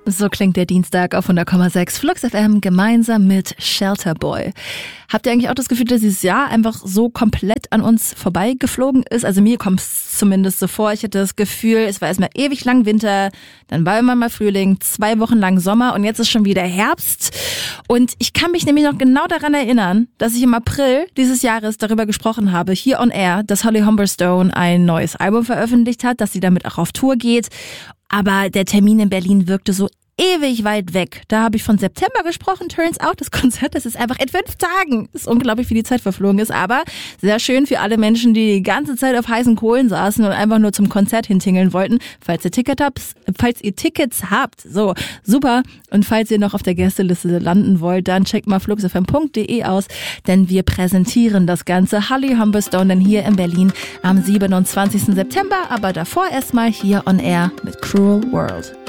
So klingt der Dienstag auf 100,6 Flux FM gemeinsam mit Shelter Boy. Habt ihr eigentlich auch das Gefühl, dass dieses Jahr einfach so komplett an uns vorbeigeflogen ist? Also mir kommt es zumindest so vor. Ich hatte das Gefühl, es war erstmal ewig lang Winter, dann war immer mal Frühling, 2 Wochen lang Sommer und jetzt ist schon wieder Herbst. Und ich kann mich nämlich noch genau daran erinnern, dass ich im April dieses Jahres darüber gesprochen habe, hier on air, dass Holly Humberstone ein neues Album veröffentlicht hat, dass sie damit auch auf Tour geht. Aber der Termin in Berlin wirkte so ewig weit weg. Da habe ich von September gesprochen. Turns out, das Konzert, das ist einfach in 5 Tagen. Das ist unglaublich, wie die Zeit verflogen ist. Aber sehr schön für alle Menschen, die die ganze Zeit auf heißen Kohlen saßen und einfach nur zum Konzert hintingeln wollten. Falls ihr Tickets habt, so, super. Und falls ihr noch auf der Gästeliste landen wollt, dann checkt mal fluxfm.de aus, denn wir präsentieren das Ganze. Holly Humberstone dann hier in Berlin am 27. September. Aber davor erstmal hier on air mit Cruel World.